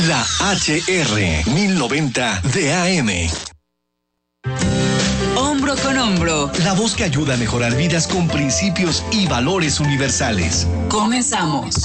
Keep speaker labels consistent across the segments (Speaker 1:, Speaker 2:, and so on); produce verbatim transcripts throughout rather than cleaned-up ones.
Speaker 1: La H R mil noventa de A M.
Speaker 2: Hombro con hombro.
Speaker 1: La voz que ayuda a mejorar vidas con principios y valores universales.
Speaker 2: Comenzamos.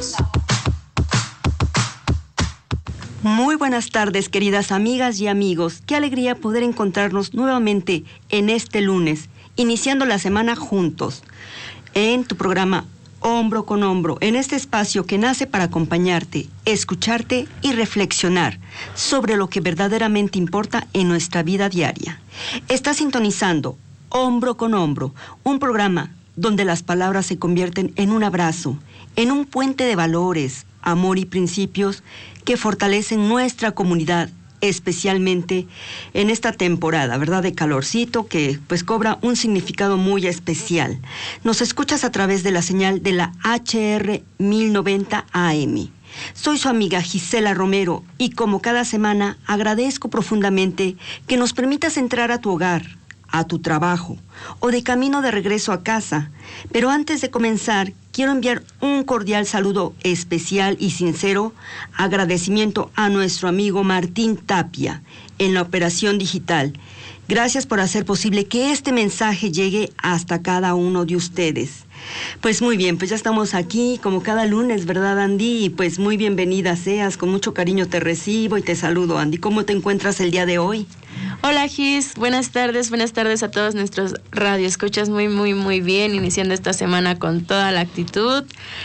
Speaker 3: Muy buenas tardes, queridas amigas y amigos. Qué alegría poder encontrarnos nuevamente en este lunes, iniciando la semana juntos, en tu programa Hombro con Hombro, en este espacio que nace para acompañarte, escucharte y reflexionar sobre lo que verdaderamente importa en nuestra vida diaria. Estás sintonizando Hombro con Hombro, un programa donde las palabras se convierten en un abrazo, en un puente de valores, amor y principios que fortalecen nuestra comunidad, especialmente en esta temporada, ¿verdad?, de calorcito, que pues cobra un significado muy especial. Nos escuchas a través de la señal de la H R mil noventa A M. Soy su amiga Gisela Romero y como cada semana agradezco profundamente que nos permitas entrar a tu hogar, a tu trabajo o de camino de regreso a casa. Pero antes de comenzar, quiero enviar un cordial saludo especial y sincero agradecimiento a nuestro amigo Martín Tapia en la operación digital. Gracias por hacer posible que este mensaje llegue hasta cada uno de ustedes. Pues muy bien, pues ya estamos aquí como cada lunes, ¿verdad, Andy? Y pues muy bienvenida seas, con mucho cariño te recibo y te saludo, Andy. ¿Cómo te encuentras el día de hoy?
Speaker 4: Hola, Gis, buenas tardes, buenas tardes a todos nuestros radioescuchas, muy, muy, muy bien, iniciando esta semana con toda la actitud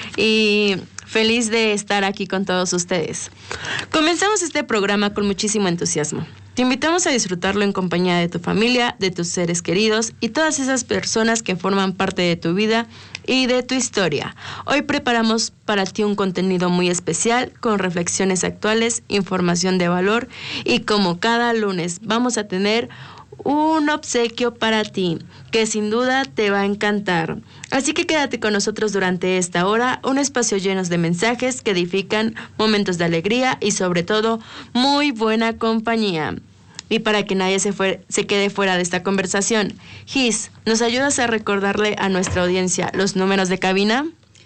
Speaker 4: y feliz de estar aquí con todos ustedes. Comenzamos este programa con muchísimo entusiasmo. Te invitamos a disfrutarlo en compañía de tu familia, de tus seres queridos y todas esas personas que forman parte de tu vida y de tu historia. Hoy preparamos para ti un contenido muy especial con reflexiones actuales, información de valor y como cada lunes vamos a tener un obsequio para ti que sin duda te va a encantar. Así que quédate con nosotros durante esta hora, un espacio lleno de mensajes que edifican, momentos de alegría y sobre todo muy buena compañía. Y para que nadie se, fue, se quede fuera de esta conversación, Gis, ¿nos ayudas a recordarle a nuestra audiencia los números de cabina?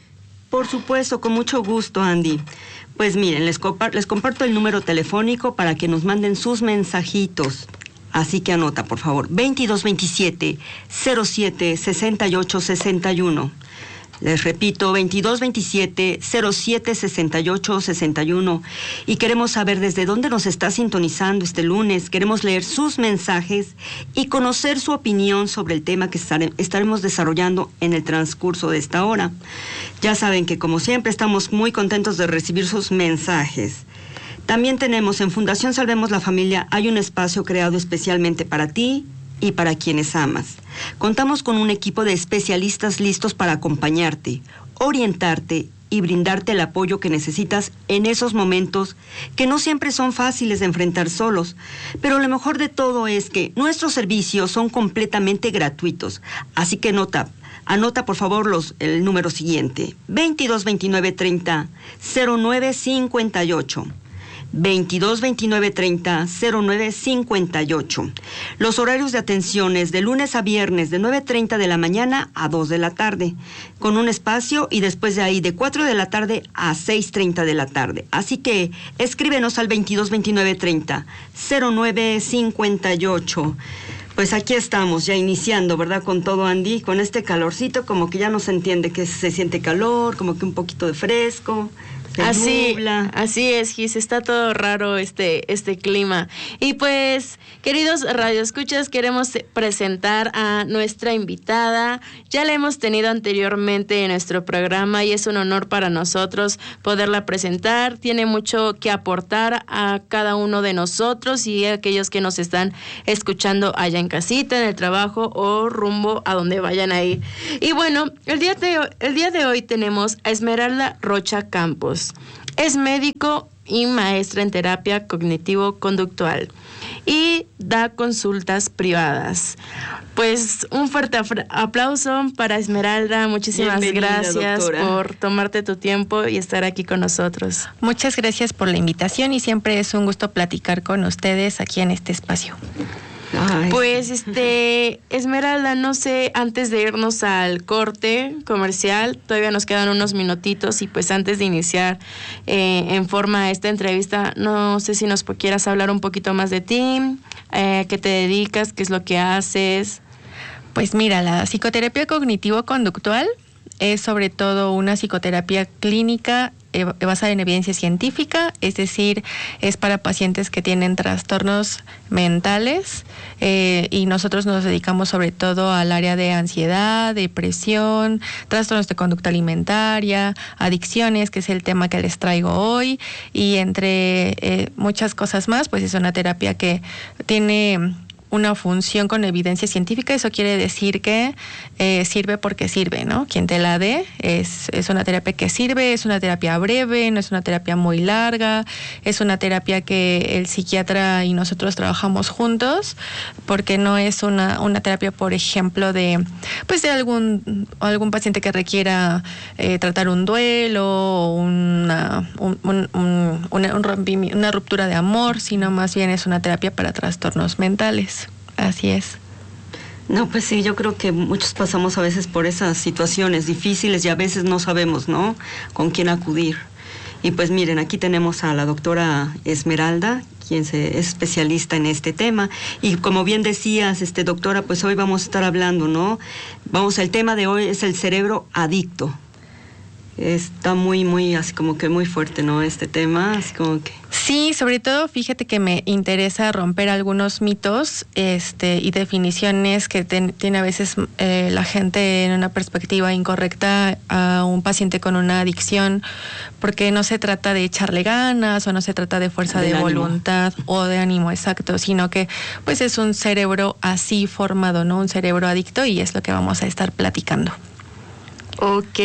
Speaker 3: Por supuesto, con mucho gusto, Andy. Pues miren, les, compa- les comparto el número telefónico para que nos manden sus mensajitos. Así que anota, por favor, veintidós veintisiete cero siete sesenta y ocho sesenta y uno. Les repito, veintidós veintisiete cero siete sesenta y ocho sesenta y uno. Y queremos saber desde dónde nos está sintonizando este lunes. Queremos leer sus mensajes y conocer su opinión sobre el tema que estaremos desarrollando en el transcurso de esta hora. Ya saben que, como siempre, estamos muy contentos de recibir sus mensajes. También tenemos en Fundación Salvemos la Familia, hay un espacio creado especialmente para ti y para quienes amas. Contamos con un equipo de especialistas listos para acompañarte, orientarte y brindarte el apoyo que necesitas en esos momentos que no siempre son fáciles de enfrentar solos. Pero lo mejor de todo es que nuestros servicios son completamente gratuitos. Así que nota, anota por favor los, el número siguiente, veintidós veintinueve treinta cero nueve cincuenta y ocho. veintidós veintinueve treinta cero nueve cincuenta y ocho. Los horarios de atención es de lunes a viernes de nueve treinta de la mañana a dos de la tarde, con un espacio y después de ahí de cuatro de la tarde a seis treinta de la tarde. Así que escríbenos al veintidós veintinueve treinta cero nueve cincuenta y ocho. Pues aquí estamos, ya iniciando, ¿verdad? Con todo, Andy, con este calorcito, como que ya no se entiende que se siente calor, como que un poquito de fresco.
Speaker 4: Así, así es, Gis, está todo raro este, este clima. Y pues, queridos radioescuchas, queremos presentar a nuestra invitada. Ya la hemos tenido anteriormente en nuestro programa y es un honor para nosotros poderla presentar. Tiene mucho que aportar a cada uno de nosotros y a aquellos que nos están escuchando allá en casita, en el trabajo o rumbo a donde vayan a ir. Y bueno, el día de, el día de hoy tenemos a Esmeralda Rocha Campos. Es médico y maestra en terapia cognitivo-conductual y da consultas privadas. Pues un fuerte aplauso para Esmeralda. Muchísimas Bienvenida, gracias doctora. Por tomarte tu tiempo y estar aquí con nosotros.
Speaker 5: Muchas gracias por la invitación y siempre es un gusto platicar con ustedes aquí en este espacio.
Speaker 3: Ay.
Speaker 4: Pues, este, Esmeralda, no sé, antes de irnos al corte comercial, todavía nos quedan unos minutitos y pues antes de iniciar eh, en forma esta entrevista, no sé si nos quieras hablar un poquito más de ti, eh, qué te dedicas, qué es lo que haces.
Speaker 5: Pues mira, la psicoterapia cognitivo-conductual es sobre todo una psicoterapia clínica eh, basada en evidencia científica, es decir, es para pacientes que tienen trastornos mentales eh, y nosotros nos dedicamos sobre todo al área de ansiedad, depresión, trastornos de conducta alimentaria, adicciones, que es el tema que les traigo hoy, y entre eh, muchas cosas más, pues es una terapia que tiene una función con evidencia científica. Eso quiere decir que eh, sirve porque sirve, ¿no? Quien te la dé es, es una terapia que sirve, es una terapia breve, no es una terapia muy larga, es una terapia que el psiquiatra y nosotros trabajamos juntos, porque no es una, una terapia, por ejemplo, de pues de algún, algún paciente que requiera eh, tratar un duelo o una, un, un, un, una, un rompimi- una ruptura de amor, sino más bien es una terapia para trastornos mentales. Así es.
Speaker 3: No, pues sí, yo creo que muchos pasamos a veces por esas situaciones difíciles y a veces no sabemos, ¿no?, con quién acudir. Y pues miren, aquí tenemos a la doctora Esmeralda, quien se, es especialista en este tema. Y como bien decías, este doctora, pues hoy vamos a estar hablando, ¿no? Vamos, el tema de hoy es el cerebro adicto. Está muy, muy, así como que muy fuerte, ¿no?, este tema, así como que...
Speaker 5: Sí, sobre todo, fíjate que me interesa romper algunos mitos este, y definiciones que ten, tiene a veces eh, la gente en una perspectiva incorrecta a un paciente con una adicción, porque no se trata de echarle ganas o no se trata de fuerza
Speaker 3: Del
Speaker 5: de
Speaker 3: ánimo.
Speaker 5: voluntad o de ánimo, exacto, sino que pues es un cerebro así formado, ¿no? Un cerebro adicto, y es lo que vamos a estar platicando.
Speaker 4: Ok,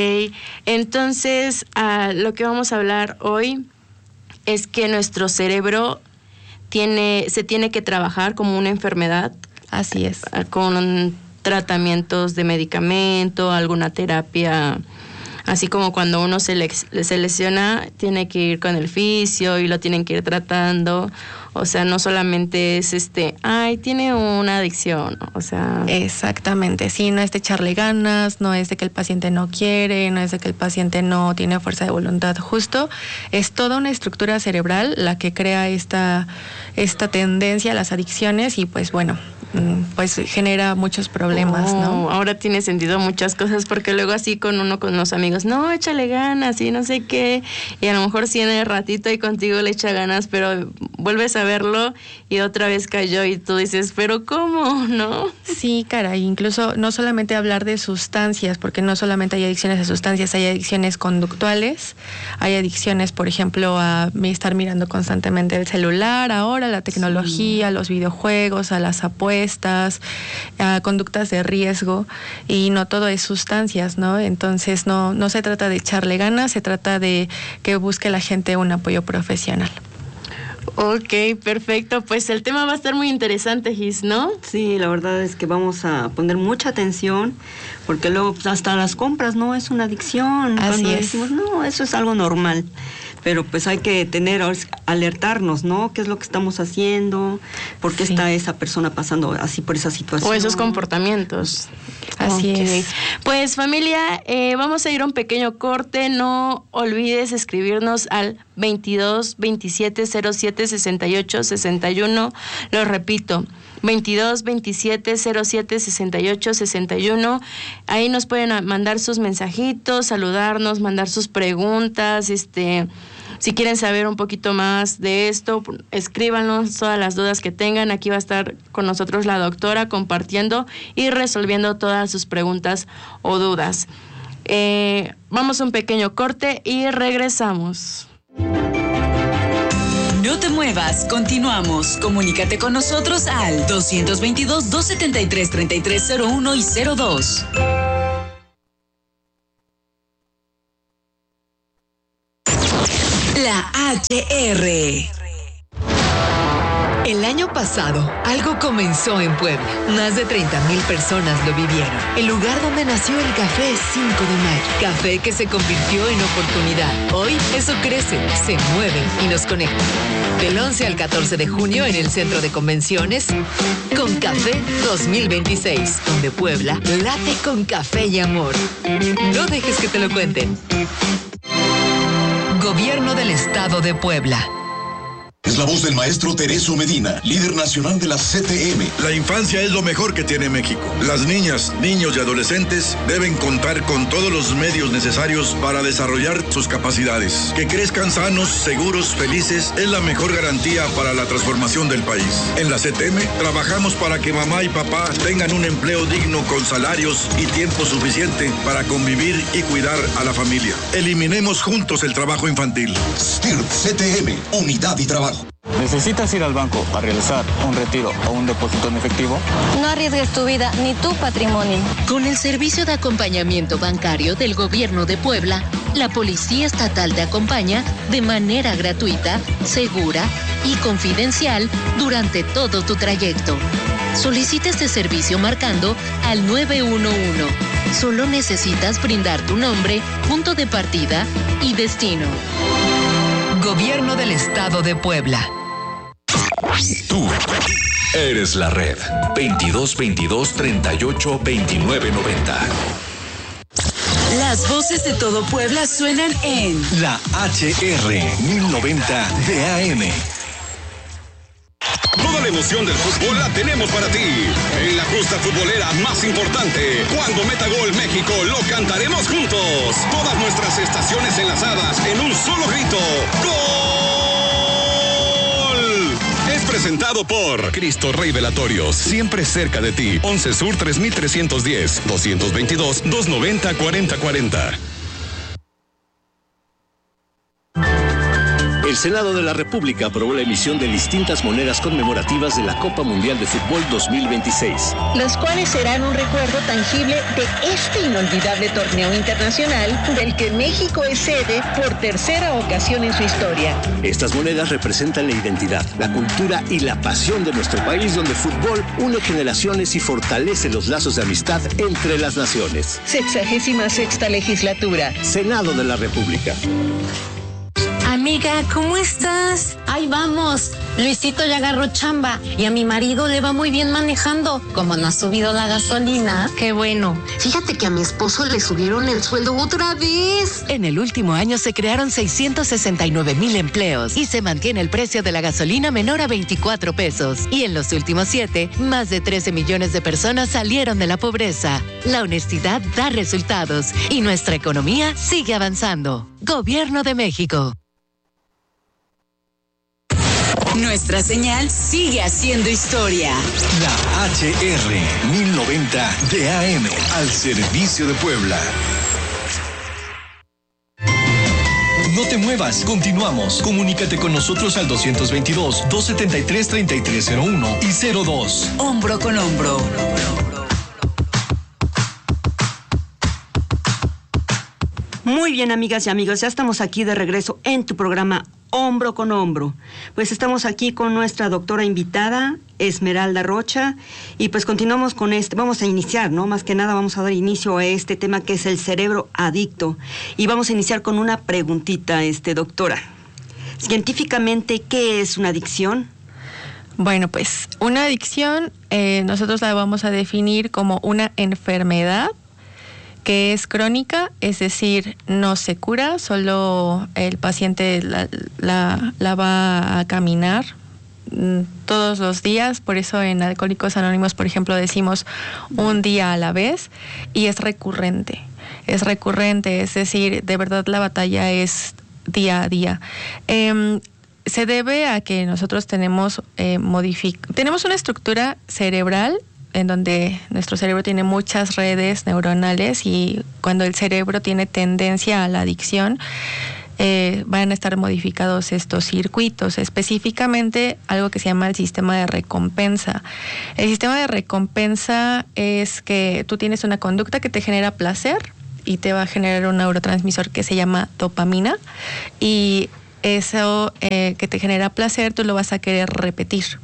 Speaker 4: entonces uh, lo que vamos a hablar hoy es que nuestro cerebro tiene, se tiene que trabajar como una enfermedad.
Speaker 5: Así es.
Speaker 4: Uh, con tratamientos de medicamento, alguna terapia, así como cuando uno se, le, se lesiona, tiene que ir con el fisio y lo tienen que ir tratando. O sea, no solamente es este, ay, tiene una adicción, o sea...
Speaker 5: Exactamente, sí, no es de echarle ganas, no es de que el paciente no quiere, no es de que el paciente no tiene fuerza de voluntad, justo es toda una estructura cerebral la que crea esta, esta tendencia a las adicciones y pues bueno, pues genera muchos problemas,
Speaker 4: oh,
Speaker 5: ¿no?
Speaker 4: Ahora tiene sentido muchas cosas, porque luego así con uno, con los amigos, no, échale ganas y no sé qué, y a lo mejor sí en el ratito y contigo le echa ganas, pero vuelves a verlo y otra vez cayó y tú dices, pero ¿cómo? ¿No?
Speaker 5: Sí, caray, incluso no solamente hablar de sustancias, porque no solamente hay adicciones a sustancias, hay adicciones conductuales, hay adicciones, por ejemplo, a estar mirando constantemente el celular, ahora la tecnología, sí, los videojuegos, a las apuestas, a conductas de riesgo, y no todo es sustancias, ¿no? Entonces no, no se trata de echarle ganas, se trata de que busque la gente un apoyo profesional.
Speaker 4: Ok, perfecto. Pues el tema va a estar muy interesante, Gis, ¿no?
Speaker 3: Sí, la verdad es que vamos a poner mucha atención, porque luego pues, hasta las compras, ¿no? Es una adicción.
Speaker 5: Así
Speaker 3: Cuando
Speaker 5: es.
Speaker 3: decimos, no, eso es algo normal. Pero pues hay que tener, alertarnos, ¿no? ¿Qué es lo que estamos haciendo? ¿Por qué sí. está esa persona pasando así por esa situación?
Speaker 4: O esos comportamientos.
Speaker 5: Así
Speaker 4: okay.
Speaker 5: es.
Speaker 4: Pues familia, eh, vamos a ir a un pequeño corte. No olvides escribirnos al veintidós veintisiete cero siete sesenta y ocho sesenta y uno. Lo repito, veintidós veintisiete cero siete sesenta y ocho sesenta y uno. Ahí nos pueden mandar sus mensajitos, saludarnos, mandar sus preguntas, este... Si quieren saber un poquito más de esto, escríbanos todas las dudas que tengan. Aquí va a estar con nosotros la doctora compartiendo y resolviendo todas sus preguntas o dudas. Eh, vamos a un pequeño corte y regresamos.
Speaker 2: No te muevas, continuamos. Comunícate con nosotros al dos veintidós, dos setenta y tres, treinta y tres cero uno y cero dos. La H R.
Speaker 6: El año pasado, algo comenzó en Puebla. Más de treinta mil personas lo vivieron. El lugar donde nació el café cinco de mayo. Café que se convirtió en oportunidad. Hoy, eso crece, se mueve y nos conecta. Del once al catorce de junio en el Centro de Convenciones, Con Café dos mil veintiséis, donde Puebla late con café y amor. No dejes que te lo cuenten. Gobierno del Estado de Puebla.
Speaker 7: Es la voz del maestro Tereso Medina, líder nacional de la C T M.
Speaker 8: La infancia es lo mejor que tiene México. Las niñas, niños y adolescentes deben contar con todos los medios necesarios para desarrollar sus capacidades. Que crezcan sanos, seguros, felices es la mejor garantía para la transformación del país. En la C T M trabajamos para que mamá y papá tengan un empleo digno con salarios y tiempo suficiente para convivir y cuidar a la familia. Eliminemos juntos el trabajo infantil.
Speaker 7: S T I R P C T M, unidad y trabajo.
Speaker 9: ¿Necesitas ir al banco a realizar un retiro o un depósito en efectivo?
Speaker 10: No arriesgues tu vida ni tu patrimonio.
Speaker 11: Con el servicio de acompañamiento bancario del Gobierno de Puebla, la Policía Estatal te acompaña de manera gratuita, segura y confidencial durante todo tu trayecto. Solicita este servicio marcando al nueve uno uno. Solo necesitas brindar tu nombre, punto de partida y destino.
Speaker 6: Gobierno del Estado de Puebla.
Speaker 1: Tú eres la red. veintidós veintidós treinta y ocho veintinueve noventa.
Speaker 2: Las voces de todo Puebla suenan en
Speaker 1: La H R mil noventa de A M.
Speaker 12: Toda la emoción del fútbol la tenemos para ti. En la justa futbolera más importante, cuando meta gol México, lo cantaremos juntos. Todas nuestras estaciones enlazadas en un solo grito. ¡Gol! Es presentado por Cristo Rey Velatorios, siempre cerca de ti. once Sur tres mil trescientos diez, doscientos veintidós, doscientos noventa, cuarenta cuarenta.
Speaker 13: El Senado de la República aprobó la emisión de distintas monedas conmemorativas de la Copa Mundial de Fútbol dos mil veintiséis.
Speaker 14: Las cuales serán un recuerdo tangible de este inolvidable torneo internacional del que México es sede por tercera ocasión en su historia.
Speaker 13: Estas monedas representan la identidad, la cultura y la pasión de nuestro país, donde el fútbol une generaciones y fortalece los lazos de amistad entre las naciones.
Speaker 14: Sexagésima sexta legislatura.
Speaker 13: Senado de la República.
Speaker 15: Amiga, ¿cómo estás? Ahí vamos. Luisito ya agarró chamba y a mi marido le va muy bien manejando. Como no ha subido la gasolina.
Speaker 11: Qué bueno. Fíjate que a mi esposo le subieron el sueldo otra vez.
Speaker 6: En el último año se crearon seiscientos sesenta y nueve mil empleos y se mantiene el precio de la gasolina menor a veinticuatro pesos. Y en los últimos siete, más de trece millones de personas salieron de la pobreza. La honestidad da resultados y nuestra economía sigue avanzando. Gobierno de México.
Speaker 2: Nuestra señal sigue haciendo historia.
Speaker 1: La H R mil noventa de A M, al servicio de Puebla. No te muevas, continuamos. Comunícate con nosotros al doscientos veintidós, doscientos setenta y tres, treinta y tres cero uno y cero dos.
Speaker 2: Hombro con hombro.
Speaker 3: Muy bien, amigas y amigos, ya estamos aquí de regreso en tu programa Hombro con Hombro. Pues estamos aquí con nuestra doctora invitada, Esmeralda Rocha, y pues continuamos con este, vamos a iniciar, ¿no? Más que nada vamos a dar inicio a este tema que es el cerebro adicto. Y vamos a iniciar con una preguntita, este, doctora. Científicamente, ¿qué es una adicción?
Speaker 5: Bueno, pues una adicción eh, nosotros la vamos a definir como una enfermedad que es crónica, es decir, no se cura, solo el paciente la, la, la va a caminar todos los días. Por eso en Alcohólicos Anónimos, por ejemplo, decimos un día a la vez, y es recurrente, es recurrente, es decir, de verdad la batalla es día a día. Eh, se debe a que nosotros tenemos, eh, modific- tenemos una estructura cerebral en donde nuestro cerebro tiene muchas redes neuronales, y cuando el cerebro tiene tendencia a la adicción, eh, van a estar modificados estos circuitos, específicamente algo que se llama el sistema de recompensa. El sistema de recompensa es que tú tienes una conducta que te genera placer y te va a generar un neurotransmisor que se llama dopamina, y eso eh, que te genera placer tú lo vas a querer repetir.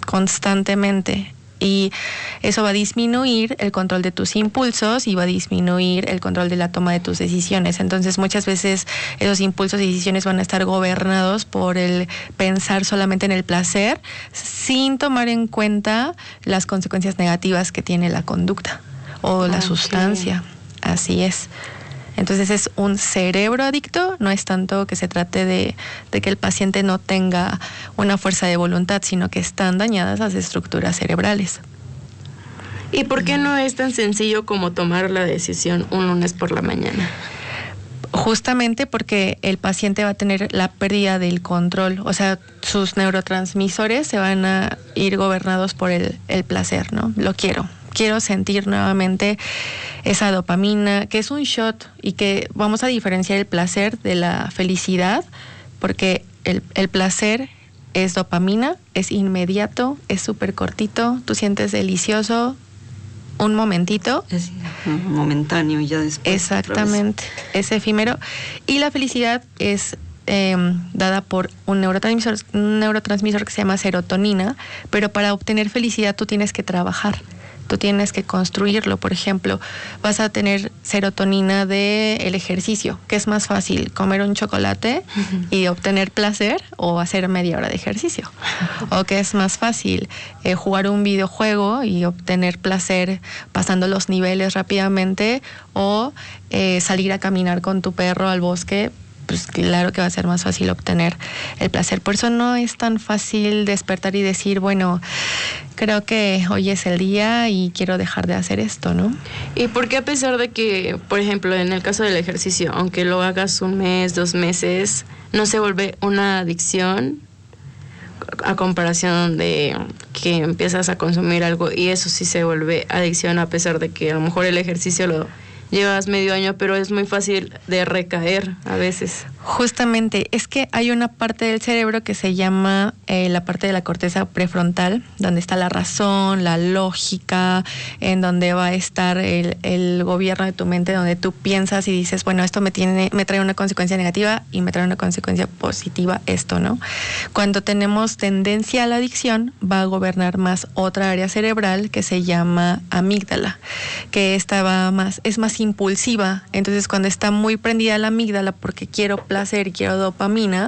Speaker 5: constantemente. Y eso va a disminuir el control de tus impulsos y va a disminuir el control de la toma de tus decisiones. Entonces, muchas veces esos impulsos y decisiones van a estar gobernados por el pensar solamente en el placer, sin tomar en cuenta las consecuencias negativas que tiene la conducta o la okay. sustancia. Así es. Entonces es un cerebro adicto, no es tanto que se trate de, de que el paciente no tenga una fuerza de voluntad, sino que están dañadas las estructuras cerebrales.
Speaker 4: ¿Y por qué no es tan sencillo como tomar la decisión un lunes por la mañana?
Speaker 5: Justamente porque el paciente va a tener la pérdida del control, o sea, sus neurotransmisores se van a ir gobernados por el, el placer, ¿no? Lo quiero. Quiero sentir nuevamente esa dopamina, que es un shot y que vamos a diferenciar el placer de la felicidad, porque el, el placer es dopamina, es inmediato, es súper cortito, tú sientes delicioso un momentito.
Speaker 3: Es momentáneo y ya después.
Speaker 5: Exactamente, es efímero. Y la felicidad es eh, dada por un neurotransmisor, un neurotransmisor que se llama serotonina, pero para obtener felicidad tú tienes que trabajar. Tú tienes que construirlo. Por ejemplo, vas a tener serotonina del ejercicio, que es más fácil comer un chocolate uh-huh. y obtener placer o hacer media hora de ejercicio. Uh-huh. O que es más fácil eh, jugar un videojuego y obtener placer pasando los niveles rápidamente, o eh, salir a caminar con tu perro al bosque. Pues claro que va a ser más fácil obtener el placer. Por eso no es tan fácil despertar y decir, bueno, creo que hoy es el día y quiero dejar de hacer esto, ¿no?
Speaker 4: ¿Y por qué a pesar de que, por ejemplo, en el caso del ejercicio, aunque lo hagas un mes, dos meses, no se vuelve una adicción a comparación de que empiezas a consumir algo y eso sí se vuelve adicción, a pesar de que a lo mejor el ejercicio lo llevas medio año, pero es muy fácil de recaer a veces?
Speaker 5: Justamente, es que hay una parte del cerebro que se llama eh, la parte de la corteza prefrontal, donde está la razón, la lógica, en donde va a estar el, el gobierno de tu mente, donde tú piensas y dices, bueno, esto me tiene, me trae una consecuencia negativa y me trae una consecuencia positiva esto, ¿no? Cuando tenemos tendencia a la adicción, va a gobernar más otra área cerebral que se llama amígdala, que esta va más, es más impulsiva. Entonces, cuando está muy prendida la amígdala porque quiero placer y quiero dopamina,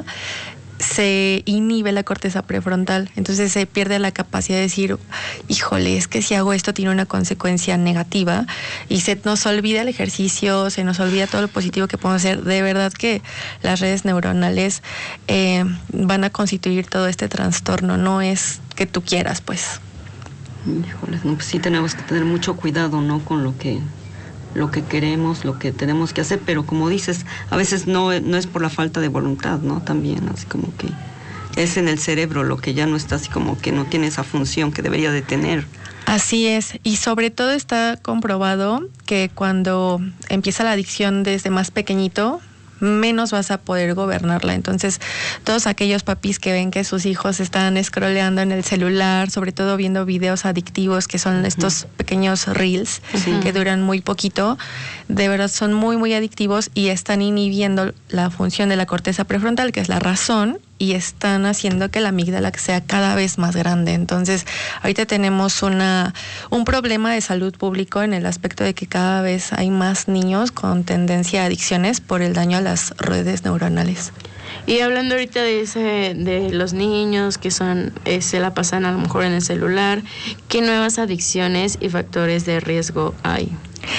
Speaker 5: se inhibe la corteza prefrontal. Entonces se pierde la capacidad de decir, híjole, es que si hago esto tiene una consecuencia negativa, y se nos olvida el ejercicio, se nos olvida todo lo positivo que podemos hacer. De verdad que las redes neuronales eh, van a constituir todo este trastorno, no es que tú quieras, pues.
Speaker 3: Híjole, no, pues sí tenemos que tener mucho cuidado, ¿no? Con lo que lo que queremos, lo que tenemos que hacer, pero como dices, a veces no, no es por la falta de voluntad, ¿no? También, así como que es en el cerebro lo que ya no está, así como que no tiene esa función que debería de tener.
Speaker 5: Así es, y sobre todo está comprobado que cuando empieza la adicción desde más pequeñito, menos vas a poder gobernarla. Entonces, todos aquellos papis que ven que sus hijos están scrolleando en el celular, sobre todo viendo videos adictivos, que son uh-huh. estos pequeños reels uh-huh. que duran muy poquito, de verdad son muy, muy adictivos y están inhibiendo la función de la corteza prefrontal, que es la razón, y están haciendo que la amígdala sea cada vez más grande. Entonces, ahorita tenemos una un problema de salud público en el aspecto de que cada vez hay más niños con tendencia a adicciones por el daño a las redes neuronales.
Speaker 4: Y hablando ahorita de ese, de los niños que son eh, se la pasan a lo mejor en el celular, ¿qué nuevas adicciones y factores de riesgo hay?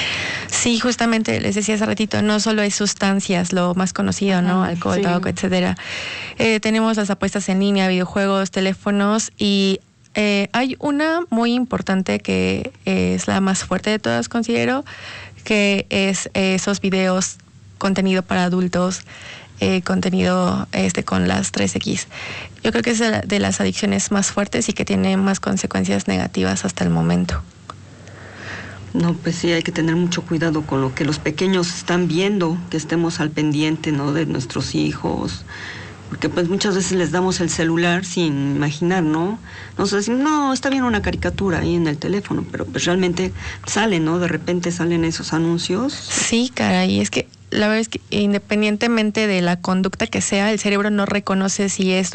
Speaker 5: Sí, justamente les decía hace ratito, no solo hay sustancias, lo más conocido, ¿no? Alcohol, sí. tabaco, etcétera. Eh, tenemos las apuestas en línea, videojuegos, teléfonos, y eh, hay una muy importante que es la más fuerte de todas, considero, que es eh, esos videos, contenido para adultos, eh, contenido este con las tres equis. Yo creo que es de, la, de las adicciones más fuertes y que tiene más consecuencias negativas hasta el momento.
Speaker 3: No, pues sí, hay que tener mucho cuidado con lo que los pequeños están viendo, que estemos al pendiente, ¿no? De nuestros hijos, porque pues muchas veces les damos el celular sin imaginar, ¿no? Nos decimos, no, está bien una caricatura ahí en el teléfono, pero pues realmente salen, ¿no? De repente salen esos anuncios.
Speaker 5: Sí, caray, es que la verdad es que independientemente de la conducta que sea, el cerebro no reconoce si es